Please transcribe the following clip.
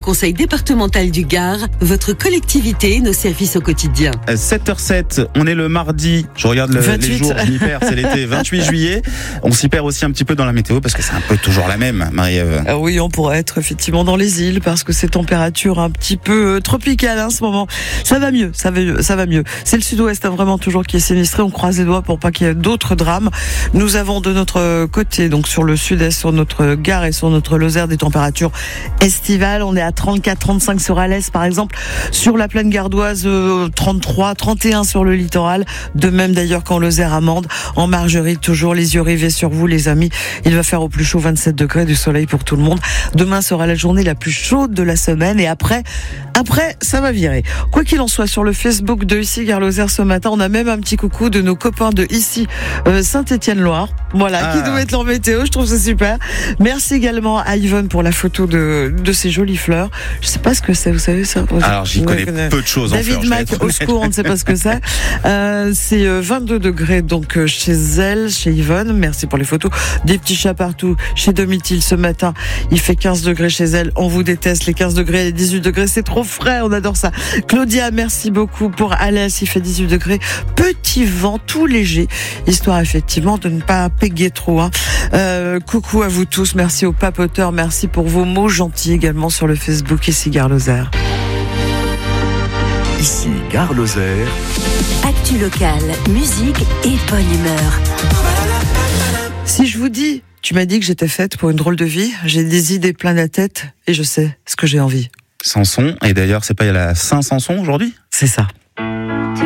conseil départemental du Gard, votre collectivité et nos services au quotidien. 7h07, on est le mardi, je regarde les jours, je m'y perds, c'est l'été, 28 juillet. On s'y perd aussi un petit peu dans la météo parce que c'est un peu toujours la même, Marie-Ève. Oui, on pourrait être effectivement dans les îles parce que ces températures un petit peu tropicales en ce moment. Ça va mieux. C'est le sud-ouest vraiment toujours qui est sinistré. On croise les doigts pour pas qu'il y ait d'autres drames. Nous avons de notre côté, donc sur le sud-est, sur notre Gard et sur notre Lozère, des températures estivales. On est à 34, 35 sur Alès par exemple. Sur la plaine gardoise, 33, 31 sur le littoral. De même d'ailleurs qu'en Lozère-Amande. En Margerie, toujours les yeux rivés sur vous les amis. Il va faire au plus chaud 27 degrés, du soleil pour tout le monde. Demain sera la journée la plus chaude de la semaine et après, ça va virer. Quoi qu'il en soit, sur le Facebook de Ici Gare Lozère ce matin, on a même un petit coucou de nos copains de ici Saint-Étienne-Loire. Voilà, qui nous mettent leur météo, je trouve ça super. Merci également à Yvonne pour la photo de ces jolies fleurs. Je sais pas ce que c'est, vous savez ça? Alors j'y connais peu de choses en fleurs. David Mac, au secours, on ne sait pas ce que c'est. C'est 22 degrés donc chez elle, chez Yvonne. Merci pour les photos. Des petits chats partout. Chez Domitil ce matin, il fait 15 degrés chez elle. On vous déteste, les 15 degrés et les 18 degrés, c'est trop frais, on adore ça. Claudia, merci beaucoup pour Alès, il fait 18 degrés. Petit vent tout léger, histoire effectivement de ne pas péguer trop. Coucou à vous tous, merci aux papoteurs, merci pour vos mots gentils également sur le Facebook Ici Gare Lozère. Ici Gare Lozère. Actu locale, musique et bonne humeur. Si je vous dis, tu m'as dit que j'étais faite pour une drôle de vie, j'ai des idées plein la tête et je sais ce que j'ai envie. Samson, et d'ailleurs c'est pas il y a la Saint-Samson aujourd'hui? C'est ça.